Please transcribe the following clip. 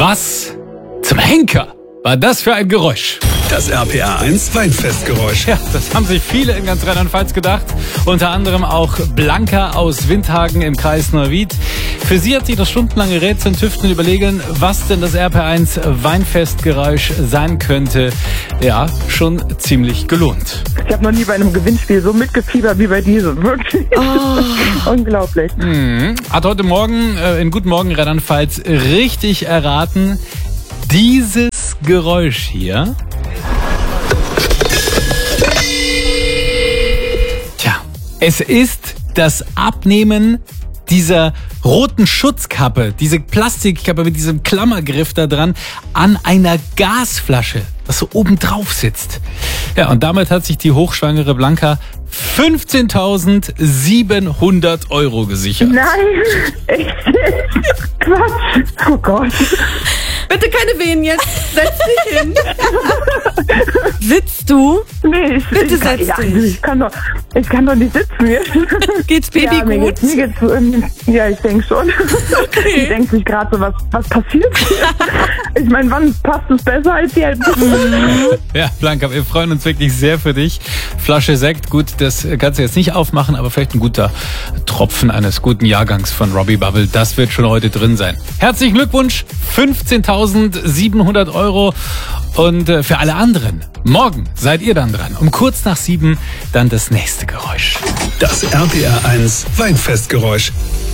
Was zum Henker war das für ein Geräusch? Das RPR 1 Weinfestgeräusch. Ja, das haben sich viele in ganz Rheinland-Pfalz gedacht. Unter anderem auch Blanca aus Windhagen im Kreis Neuwied. Für sie hat sich das stundenlange Rätseln, Tüfteln, Überlegen, was denn das RPR 1 Weinfestgeräusch sein könnte, ja, schon ziemlich gelohnt. Ich habe noch nie bei einem Gewinnspiel so mitgefiebert wie bei diesem. Wirklich. Unglaublich. Hat heute Morgen in Guten Morgen Rheinland-Pfalz richtig erraten. Dieses Geräusch hier. Tja, es ist das Abnehmen dieser roten Schutzkappe, diese Plastikkappe mit diesem Klammergriff da dran, an einer Gasflasche, das so oben drauf sitzt. Ja, und damit hat sich die hochschwangere Blanca 15.700 € gesichert. Nein, echt? Quatsch. Oh Gott. Bitte keine Wehen jetzt. Setz dich hin. Sitzt du? Nee, Bitte setz dich. Ich kann doch nicht sitzen jetzt. Geht's Baby Ja, mir gut? geht's, ja, ich denke schon. Okay. Ich denke sich gerade so, was passiert hier? Ich meine, wann passt es besser als jetzt? Ja, Blanca, wir freuen uns wirklich sehr für dich. Flasche Sekt, gut, das kannst du jetzt nicht aufmachen, aber vielleicht ein guter Tropfen eines guten Jahrgangs von Robbie Bubble, das wird schon heute drin sein. Herzlichen Glückwunsch, 15.700 € und für alle anderen, morgen seid ihr dann dran. Um kurz nach 7 dann das nächste Geräusch. Das RPR 1 Weinfestgeräusch.